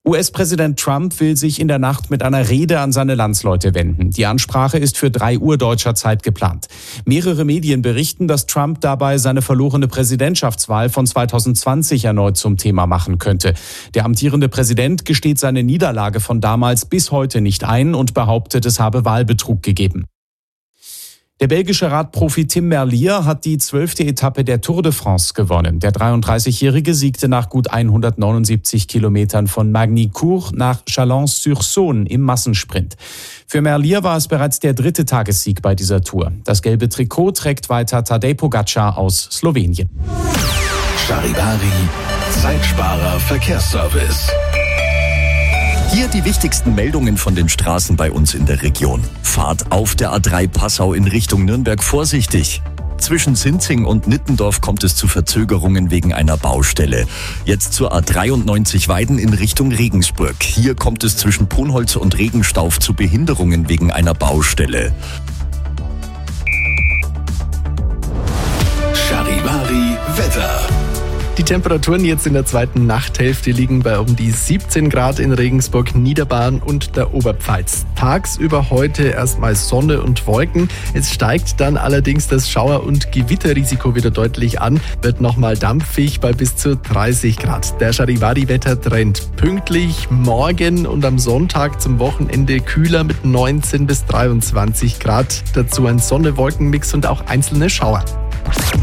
US-Präsident Trump will sich in der Nacht mit einer Rede an seine Landsleute wenden. Die Ansprache ist für 3 Uhr deutscher Zeit geplant. Mehrere Medien berichten, dass Trump dabei seine verlorene Präsidentschaftswahl von 2020 erneut zum Thema machen könnte. Der amtierende Präsident gesteht seine Niederlage von damals bis heute nicht ein und behauptet, es habe Wahlbetrug gegeben. Der belgische Radprofi Tim Merlier hat die 12. Etappe der Tour de France gewonnen. Der 33-Jährige siegte nach gut 179 Kilometern von Magny-Cours nach Chalon-sur-Saône im Massensprint. Für Merlier war es bereits der 3. Tagessieg bei dieser Tour. Das gelbe Trikot trägt weiter Tadej Pogačar aus Slowenien. Charivari, Zeitsparer Verkehrsservice. Hier die wichtigsten Meldungen von den Straßen bei uns in der Region. Fahrt auf der A3 Passau in Richtung Nürnberg vorsichtig. Zwischen Sinzing und Nittendorf kommt es zu Verzögerungen wegen einer Baustelle. Jetzt zur A93 Weiden in Richtung Regensburg. Hier kommt es zwischen Ponholz und Regenstauf zu Behinderungen wegen einer Baustelle. Charivari Wetter. Die Temperaturen jetzt in der zweiten Nachthälfte liegen bei um die 17 Grad in Regensburg, Niederbayern und der Oberpfalz. Tagsüber heute erstmal Sonne und Wolken. Es steigt dann allerdings das Schauer- und Gewitterrisiko wieder deutlich an, wird nochmal dampfig bei bis zu 30 Grad. Der Charivari-Wettertrend pünktlich morgen und am Sonntag zum Wochenende kühler mit 19 bis 23 Grad. Dazu ein Sonne-Wolken-Mix und auch einzelne Schauer.